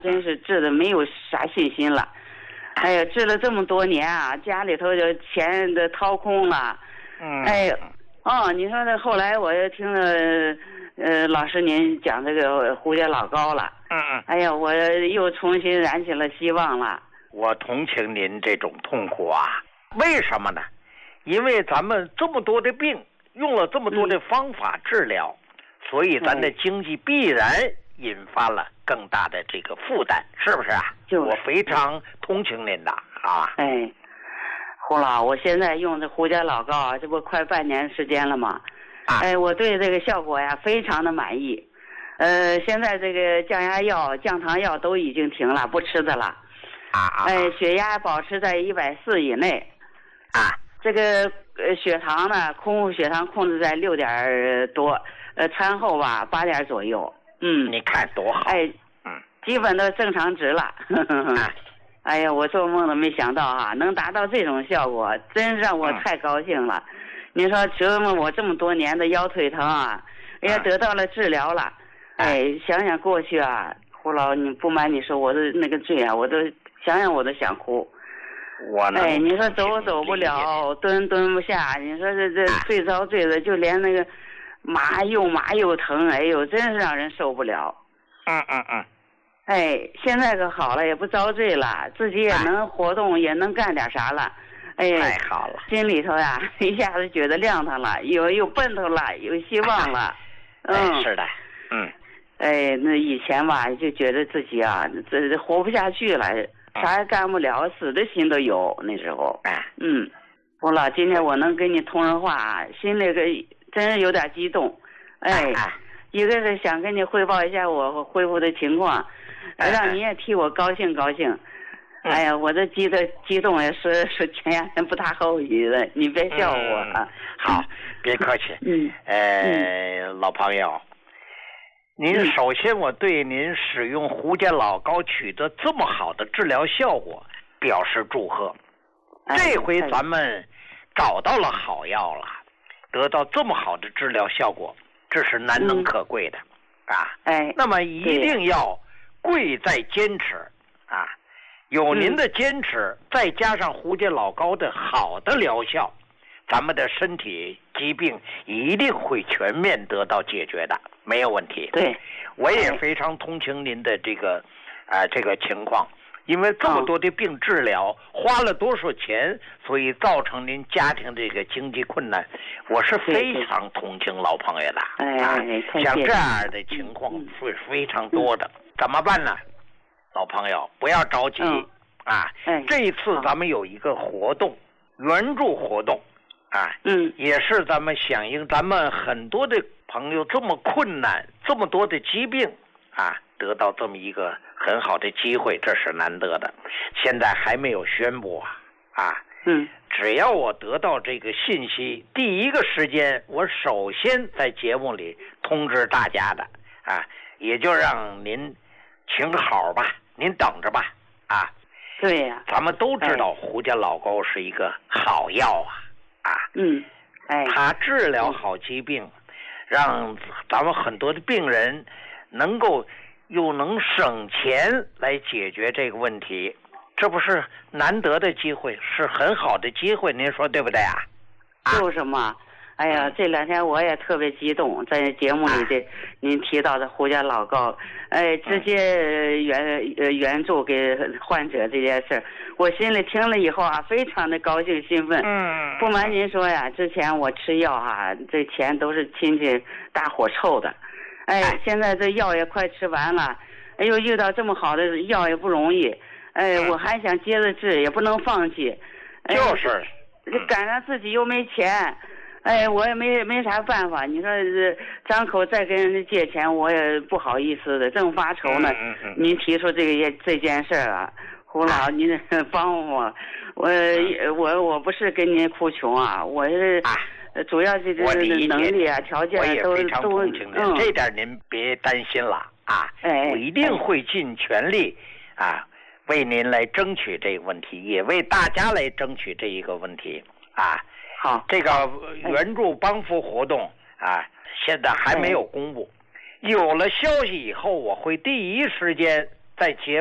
真是治的没有啥信心了。哎呀，治了这么多年啊，家里头就钱都掏空了。哎呀，你说这后来我又听了老师您讲这个胡家老高了。哎呀，我又重新燃起了希望了。 我同情您这种痛苦啊，为什么呢？因为咱们这么多的病，用了这么多的方法治疗，所以咱的经济必然引发了更大的这个负担，是不是啊？我非常同情您的啊。 胡老，我现在用这胡家老高啊，这不快半年时间了吗？我对这个效果呀非常的满意。现在这个降压药、降糖药都已经停了，不吃的了。血压保持在140以内。这个血糖呢，血糖控制在6点多，餐后吧8点左右。 你看多好。 基本都正常值了。哎呀，我做梦都没想到啊，能达到这种效果，真让我太高兴了。你说折磨我这么多年的腰腿疼啊，也得到了治疗了。想想过去啊，胡老，你不瞒你说，我的那个罪啊，我都想想我都想哭。你说走不了，蹲不下，你说这最遭罪的，就连那个麻又疼，哎呦，真是让人受不了。现在可好了，也不遭罪了，自己也能活动，也能干点啥了。 太好了， 心里头呀一下子觉得亮堂了，有奔头了，有希望了。 是的。 那以前吧就觉得自己啊这活不下去了，啥也干不了，死的心都有那时候。胡老，今天我能跟你通上话，心里个真是有点激动。一个是想跟你汇报一下我恢复的情况，让你也替我高兴高兴。哎呀，我这激动也是前两天不大好意思，你别笑我啊。 好，别客气。老朋友，您首先我对您使用胡家老高取得这么好的治疗效果表示祝贺。这回咱们找到了好药了，得到这么好的治疗效果，这是难能可贵的啊。那么一定要贵在坚持啊。有您的坚持，再加上胡家老高的好的疗效，咱们的身体疾病一定会全面得到解决的，没有问题。我也非常同情您的这个情况，因为这么多的病治疗花了多少钱，所以造成您家庭这个经济困难，我是非常同情老朋友的。像这样的情况是非常多的，怎么办呢？老朋友不要着急这一次咱们有一个活动，援助活动也是咱们响应咱们很多的朋友这么困难，这么多的疾病得到这么一个很好的机会，这是难得的。现在还没有宣布只要我得到这个信息，第一个时间我首先在节目里通知大家的也就让您请好吧，您等着吧对呀， 咱们都知道胡家老高是一个好药它治疗好疾病，让咱们很多的病人能够又能省钱来解决这个问题，这不是难得的机会，是很好的机会，您说对不对就是嘛。哎呀，这两天我也特别激动，在节目里的您提到的胡家老高，直接援助给患者这件事，我心里听了以后非常的高兴兴奋。不瞒您说呀，之前我吃药这钱都是亲戚大伙凑的。现在这药也快吃完了，又遇到这么好的药也不容易。我还想接着治，也不能放弃。 就是赶上自己又没钱。我也没啥办法，你说张口再跟人家借钱，我也不好意思的，正发愁呢。您提出这件事胡老，您帮我，我不是跟您哭穷我是主要这个能力条件都我也非常同情您，这点您别担心了我一定会尽全力为您来争取这个问题，也为大家来争取这一个问题好， 这个援助帮扶活动现在还没有公布，有了消息以后，我会第一时间在节